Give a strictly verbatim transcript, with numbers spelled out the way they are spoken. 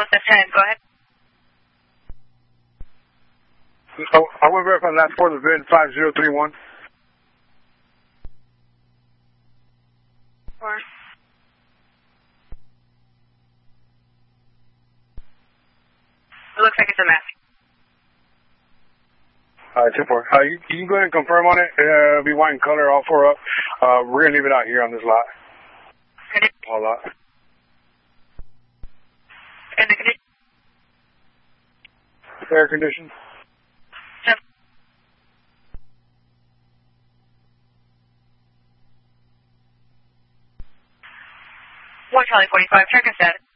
That's ten. Go ahead. Oh, I want to verify the last four of the V I N five zero three one. Four. It looks like it's a mess. All right, ten four. Uh, you, you can go ahead and confirm on it. Uh, it'll be white in color, all four up. Uh, we're going to leave it out here on this lot. Condition. All lot. And the condition. Air conditioned. Yep. One Charlie forty-five. Check and status.